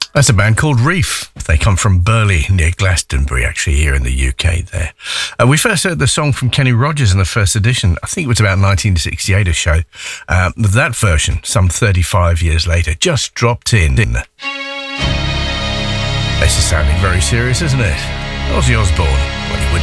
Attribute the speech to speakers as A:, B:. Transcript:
A: That's a band called Reef. They come from Burley, near Glastonbury, actually, here in the UK there. We first heard the song from Kenny Rogers in the first edition. I think it was about 1968 or so. That version, some 35 years later, just dropped in. This is sounding very serious, isn't it? Ozzy Osbourne, when he